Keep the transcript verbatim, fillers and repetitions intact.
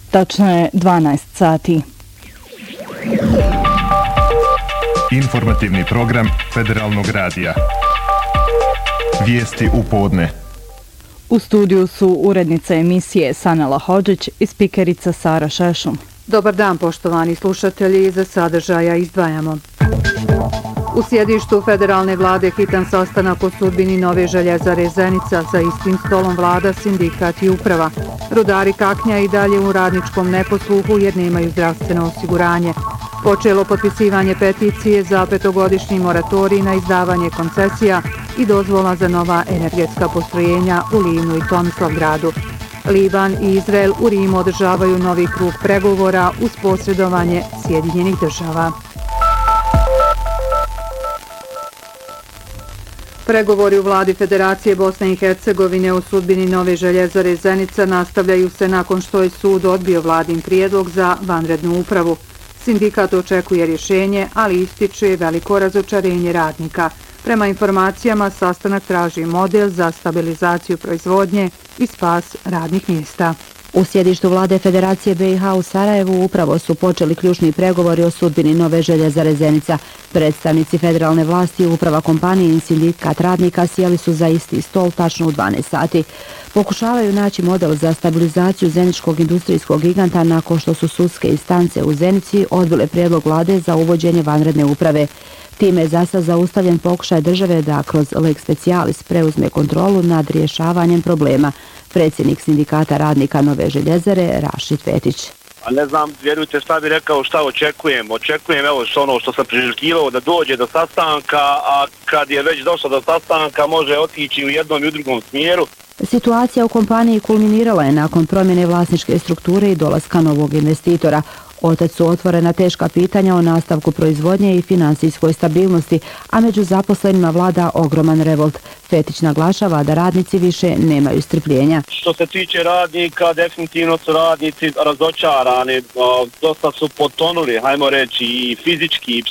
Tačno je dvanaest sati. Informativni program Federalnog radija. Vijesti u podne. U studiju su urednica emisije Sanela Hodžić i spikerica Sara Šešum. Dobar dan, poštovani slušatelji, za sadržaja izdvajamo. U sjedištu federalne vlade hitan sastanak o sudbini nove željezare Zenica, za istim stolom vlada, sindikat i uprava. Rudari kaknja i dalje u radničkom neposluhu jer nemaju zdravstveno osiguranje. Počelo potpisivanje peticije za petogodišnji moratorij na izdavanje koncesija i dozvola za nova energetska postrojenja u Livnu i Tomislavgradu. Liban i Izrael u Rimu održavaju novi krug pregovora uz posredovanje Sjedinjenih država. Pregovori u vladi Federacije Bosne i Hercegovine o sudbini nove željezare Zenica nastavljaju se nakon što je sud odbio vladin prijedlog za vanrednu upravu. Sindikat očekuje rješenje, ali ističe veliko razočarenje radnika. Prema informacijama, sastanak traži model za stabilizaciju proizvodnje i spas radnih mjesta. U sjedištu vlade Federacije B i H u Sarajevu upravo su počeli ključni pregovori o sudbini nove željezare Zenica. Predstavnici federalne vlasti i uprava kompanije i sindikat radnika sjeli su za isti stol tačno u dvanaest sati. Pokušavaju naći model za stabilizaciju zeničkog industrijskog giganta nakon što su sudske instance u Zenici odbile prijedlog vlade za uvođenje vanredne uprave. Time je zasad zaustavljen pokušaj države da kroz lex specialis preuzme kontrolu nad rješavanjem problema. Predsjednik sindikata radnika Nove željezare Rašid Fetić. A ne znam, vjerujte šta bi rekao, šta očekujem. Očekujem evo što ono što sam priželjkivao da dođe do sastanka, a kad je već došlo do sastanka može otići u jednom i u drugom smjeru. Situacija u kompaniji kulminirala je nakon promjene vlasničke strukture i dolaska novog investitora. Otac su otvorena teška pitanja o nastavku proizvodnje i financijskoj stabilnosti, a među zaposlenima vlada ogroman revolt. Fetić naglašava da radnici više nemaju strpljenja. Što se tiče radnika, definitivno su radnici razočarani, dosta su potonuli, hajmo reći, i fizički i